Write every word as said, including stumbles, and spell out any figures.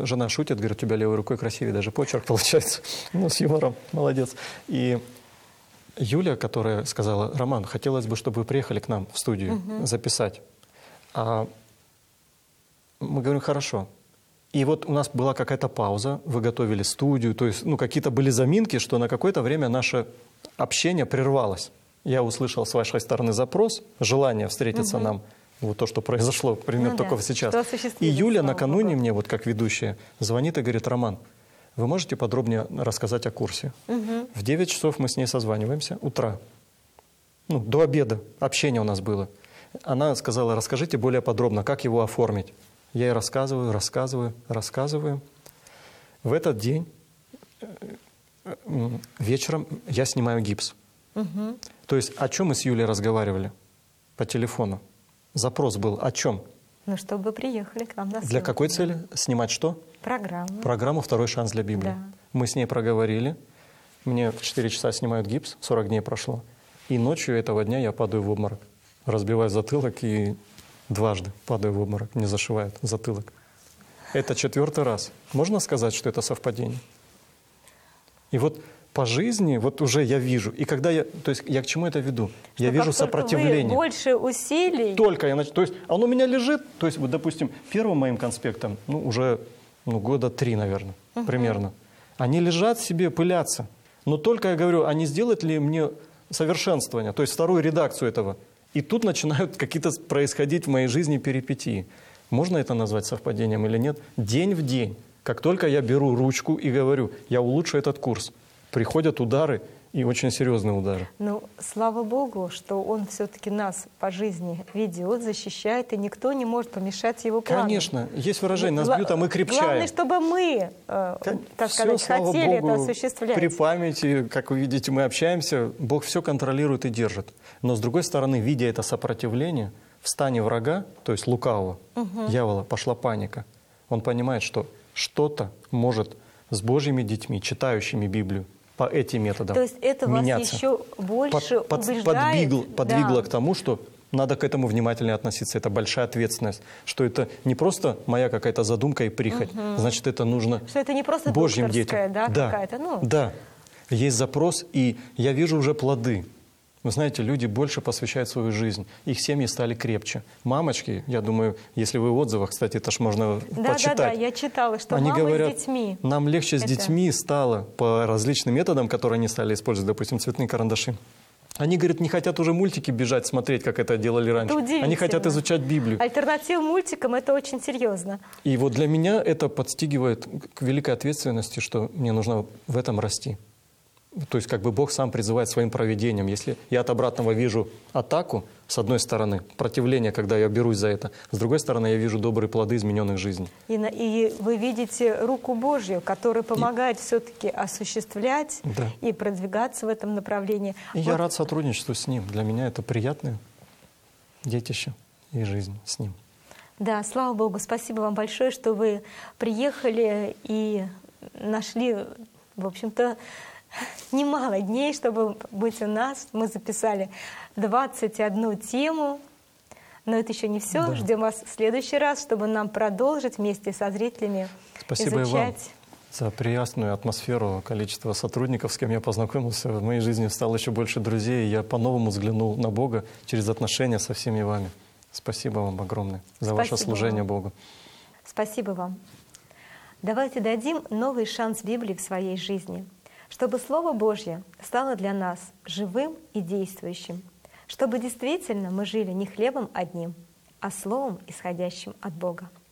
жена шутит, говорит, у тебя левой рукой красивее даже почерк получается. Ну, с юмором, молодец. И Юля, которая сказала, Роман, хотелось бы, чтобы вы приехали к нам в студию угу. записать. А мы говорим, хорошо. И вот у нас была какая-то пауза, вы готовили студию, то есть ну, какие-то были заминки, что на какое-то время наше общение прервалось. Я услышал с вашей стороны запрос, желание встретиться угу. нам, вот то, что произошло примерно ну, только да. сейчас. И Юля накануне Богу. Мне, вот как ведущая, звонит и говорит, Роман, вы можете подробнее рассказать о курсе? Угу. В девять часов мы с ней созваниваемся, утра, ну, до обеда, общение у нас было. Она сказала, расскажите более подробно, как его оформить. Я ей рассказываю, рассказываю, рассказываю. В этот день вечером я снимаю гипс. Угу. То есть о чем мы с Юлей разговаривали по телефону? Запрос был о чем? Ну, чтобы приехали к нам на съемки. Для какой цели? Снимать что? Программу. Программу «Второй шанс для Библии». Да. Мы с ней проговорили. Мне в четыре часа снимают гипс, сорок дней прошло. И ночью этого дня я падаю в обморок. Разбиваю затылок и дважды падаю в обморок. Мне зашивает затылок. Это четвертый раз. Можно сказать, что это совпадение? И вот по жизни вот уже я вижу. И когда я, то есть я к чему это веду? Что я вижу сопротивление. Вы больше усилий. Только я, то есть оно у меня лежит, то есть вот, допустим, первым моим конспектом, ну, уже ну, года три, наверное, угу. примерно. Они лежат себе, пылятся. Но только я говорю, а не сделать ли мне совершенствование, то есть вторую редакцию этого? И тут начинают какие-то происходить в моей жизни перипетии. Можно это назвать совпадением или нет? День в день, как только я беру ручку и говорю, я улучшу этот курс, приходят удары, и очень серьезные удары. Ну, слава Богу, что Он все-таки нас по жизни ведет, защищает, и никто не может помешать Его плану. Конечно, есть выражение, нас бьют, а мы крепчаем. Главное, чтобы мы, э, так сказать, хотели это осуществлять. При памяти, как вы видите, мы общаемся, Бог все контролирует и держит. Но с другой стороны, видя это сопротивление, в стане врага, то есть лукавого, угу. дьявола, пошла паника. Он понимает, что что-то может с Божьими детьми, читающими Библию, по этим методам. То есть это меняться. Вас еще больше под, убеждает? Подвигло, подвигло да. к тому, что надо к этому внимательнее относиться. Это большая ответственность. Что это не просто моя какая-то задумка и прихоть. Угу. Значит, это нужно что это не просто Божьим детям. Да, да, какая-то, ну. да. Есть запрос, и я вижу уже плоды. Вы знаете, люди больше посвящают свою жизнь. Их семьи стали крепче. Мамочки, я думаю, если вы в отзывах, кстати, это ж можно да, почитать. Да, да, я читала, что они мама говорят, с детьми. Нам легче это... с детьми стало по различным методам, которые они стали использовать, допустим, цветные карандаши. Они, говорят, не хотят уже мультики бежать, смотреть, как это делали раньше. Это они хотят изучать Библию. Альтернатива мультикам – это очень серьезно. И вот для меня это подстигивает к великой ответственности, что мне нужно в этом расти. То есть как бы Бог сам призывает своим провидением. Если я от обратного вижу атаку, с одной стороны, противление, когда я берусь за это, с другой стороны, я вижу добрые плоды измененных жизней. И, на, и вы видите руку Божью, которая помогает и... все-таки осуществлять да. и продвигаться в этом направлении. И вот. Я рад сотрудничеству с Ним. Для меня это приятное детище и жизнь с Ним. Да, слава Богу, спасибо вам большое, что вы приехали и нашли, в общем-то, немало дней, чтобы быть у нас. Мы записали двадцать одну тему, но это еще не все. Да. Ждем вас в следующий раз, чтобы нам продолжить вместе со зрителями Спасибо изучать. И вам за приятную атмосферу, количество сотрудников, с кем я познакомился. В моей жизни стало еще больше друзей, и я по-новому взглянул на Бога через отношения со всеми вами. Спасибо вам огромное за Спасибо ваше служение вам. Богу. Спасибо вам. Давайте дадим новый шанс Библии в своей жизни, чтобы Слово Божье стало для нас живым и действующим, чтобы действительно мы жили не хлебом одним, а Словом, исходящим от Бога.